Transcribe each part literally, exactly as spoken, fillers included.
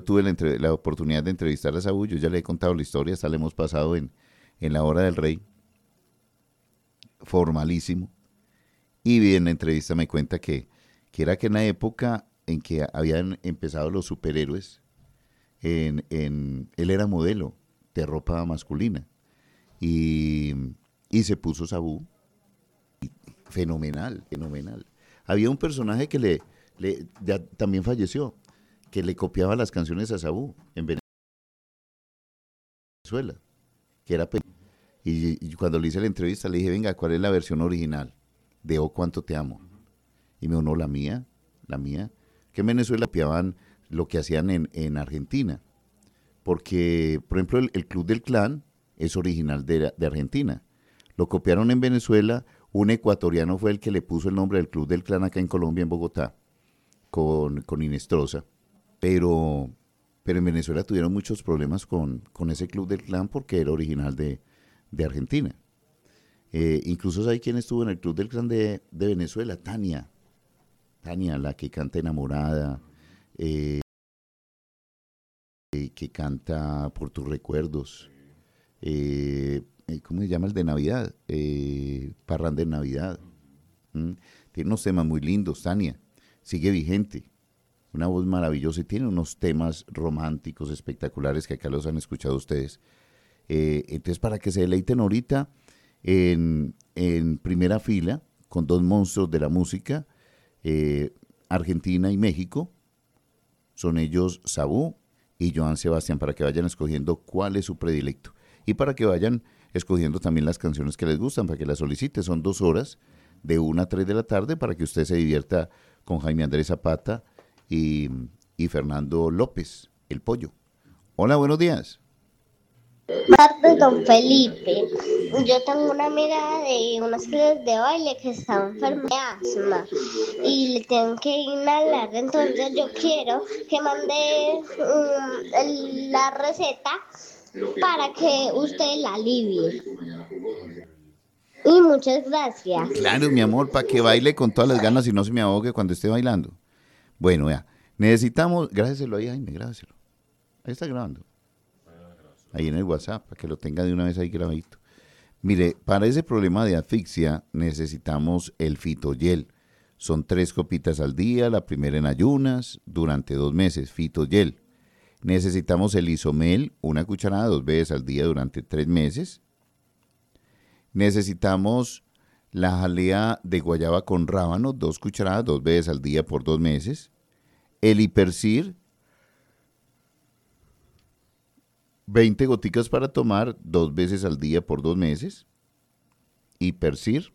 tuve la, entre, la oportunidad de entrevistar a Sabú, yo ya le he contado la historia, hasta le hemos pasado en, en La Hora del Rey, formalísimo, y en la entrevista me cuenta que, que era que en la época en que habían empezado los superhéroes, en, en, él era modelo de ropa masculina, y, y se puso Sabú, fenomenal, fenomenal. Había un personaje que le, le ya, también falleció, que le copiaba las canciones a Sabú en Venezuela, que era pe- y, y cuando le hice la entrevista le dije, venga, ¿cuál es la versión original de Oh Cuánto Te Amo? Y me dijo, no, la mía, la mía, que en Venezuela copiaban lo que hacían en, en Argentina, porque, por ejemplo, el, el Club del Clan es original de, de Argentina, lo copiaron en Venezuela, un ecuatoriano fue el que le puso el nombre del Club del Clan acá en Colombia, en Bogotá, con, con Inestrosa, pero, pero en Venezuela tuvieron muchos problemas con, con ese Club del Clan porque era original de, de Argentina. Eh, incluso ¿sabe quién estuvo en el Club del Clan de, de Venezuela? Tania, Tania, la que canta Enamorada, eh, que canta Por tus recuerdos, eh, eh, ¿cómo se llama el de Navidad? Eh, Parranda de Navidad. ¿Mm? Tiene unos temas muy lindos, Tania, sigue vigente, una voz maravillosa y tiene unos temas románticos espectaculares que acá los han escuchado ustedes. Eh, entonces, para que se deleiten ahorita en, en primera fila con dos monstruos de la música, eh, Argentina y México, son ellos Sabú y Joan Sebastián, para que vayan escogiendo cuál es su predilecto y para que vayan escogiendo también las canciones que les gustan, para que las solicite. Son dos horas de una a tres de la tarde para que usted se divierta con Jaime Andrés Zapata y, y Fernando López, el pollo. Hola, buenos días. Parte don Felipe. Yo tengo una amiga de unas clases de baile que está enferma de asma y le tengo que inhalar. Entonces yo quiero que mande um, el- la receta para que usted la alivie. Y muchas gracias. Claro, mi amor, para que baile con todas las ganas y no se me ahogue cuando esté bailando. Bueno, ya, necesitamos, grábeselo ahí, Jaime, grábeselo. Ahí está grabando. Ahí en el WhatsApp, para que lo tenga de una vez ahí grabadito. Mire, para ese problema de asfixia necesitamos el Fitoyel. Son tres copitas al día, la primera en ayunas, durante dos meses, Fitoyel. Necesitamos el Isomel, una cucharada dos veces al día durante tres meses. Necesitamos la jalea de guayaba con rábano, dos cucharadas, dos veces al día por dos meses. El Hipercir, veinte goticas para tomar dos veces al día por dos meses. Hipercir.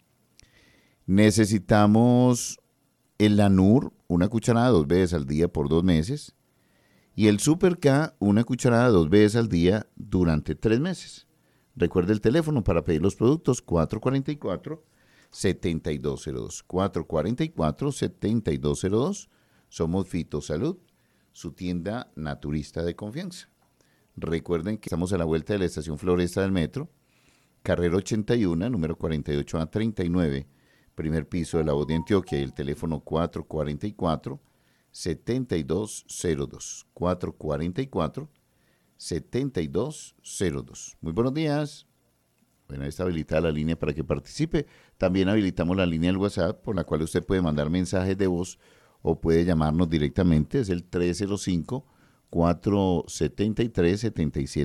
Necesitamos el Lanur, una cucharada dos veces al día por dos meses. Y el Super K, una cucharada dos veces al día durante tres meses. Recuerde el teléfono para pedir los productos, cuatro cuatro cuatro, siete dos cero dos. cuatro cuatro cuatro, siete dos cero dos. Somos Fitosalud, su tienda naturista de confianza. Recuerden que estamos a la vuelta de la estación Floresta del Metro, carrera ochenta y uno, número cuarenta y ocho a treinta y nueve, primer piso de la Voz de Antioquia, y el teléfono cuatro cuatro cuatro, siete dos cero dos. cuatro cuatro cuatro, siete dos cero dos. Muy buenos días. Bueno, ahí está habilitada la línea para que participe. También habilitamos la línea del WhatsApp por la cual usted puede mandar mensajes de voz o puede llamarnos directamente. Es el tres cero cinco, cuatro siete tres, siete siete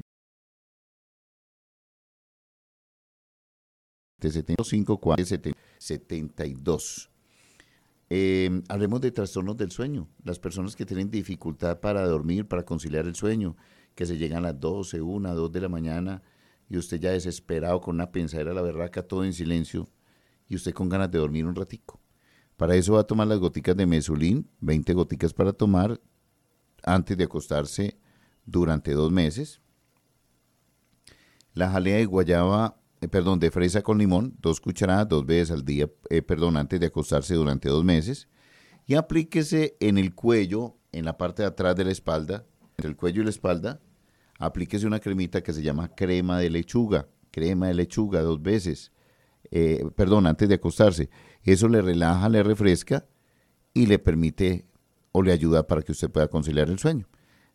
siete cinco cuatro siete dos. Eh, hablemos de trastornos del sueño. Las personas que tienen dificultad para dormir, para conciliar el sueño, que se llegan a las doce, una, dos de la mañana y usted ya desesperado con una pensadera a la berraca, todo en silencio y usted con ganas de dormir un ratico. Para eso va a tomar las goticas de Mesulín, veinte goticas para tomar antes de acostarse durante dos meses. La jalea de guayaba, eh, perdón, de fresa con limón, dos cucharadas, dos veces al día, eh, perdón, antes de acostarse durante dos meses. Y aplíquese en el cuello, en la parte de atrás de la espalda, entre el cuello y la espalda, aplíquese una cremita que se llama crema de lechuga, crema de lechuga dos veces, eh, perdón, antes de acostarse. Eso le relaja, le refresca y le permite o le ayuda para que usted pueda conciliar el sueño.